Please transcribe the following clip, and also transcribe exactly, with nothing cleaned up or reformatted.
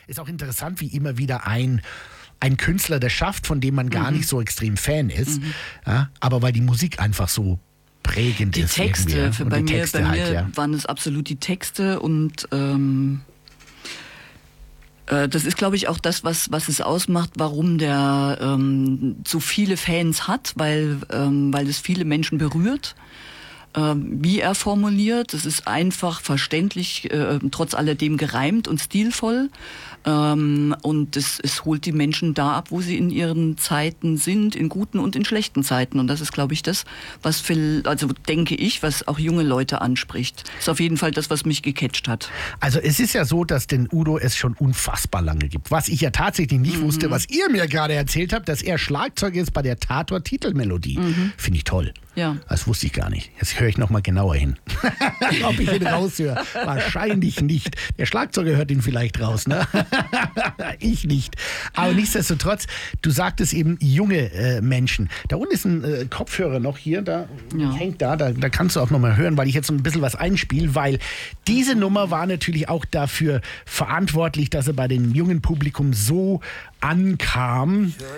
Ist auch interessant, wie immer wieder ein, ein Künstler das schafft, von dem man gar mhm. nicht so extrem Fan ist. Mhm. Ja, aber weil die Musik einfach so prägend die ist. Texte, für und bei die mir, Texte bei halt, mir ja. waren es absolut die Texte und ähm, äh, das ist, glaube ich, auch das, was, was es ausmacht, warum der ähm, so viele Fans hat, weil, ähm, weil es viele Menschen berührt. Wie er formuliert, es ist einfach verständlich, äh, trotz alledem gereimt und stilvoll. Ähm, und es, es holt die Menschen da ab, wo sie in ihren Zeiten sind, in guten und in schlechten Zeiten. Und das ist, glaube ich, das, was viel, also denke ich, was auch junge Leute anspricht. Das ist auf jeden Fall das, was mich gecatcht hat. Also es ist ja so, dass den Udo es schon unfassbar lange gibt. Was ich ja tatsächlich nicht mhm. wusste, was ihr mir gerade erzählt habt, dass er Schlagzeuger ist bei der Tatort-Titelmelodie. Mhm. Finde ich toll. Ja. Das wusste ich gar nicht. Jetzt höre ich noch mal genauer hin. Ob ich ihn raushöre. Wahrscheinlich nicht. Der Schlagzeuger hört ihn vielleicht raus, ne? Ich nicht. Aber nichtsdestotrotz, du sagtest eben junge äh, Menschen. Da unten ist ein äh, Kopfhörer noch hier, da ja. hängt da, da, da kannst du auch noch mal hören, weil ich jetzt ein bisschen was einspiele, weil diese Nummer war natürlich auch dafür verantwortlich, dass er bei dem jungen Publikum so ankam.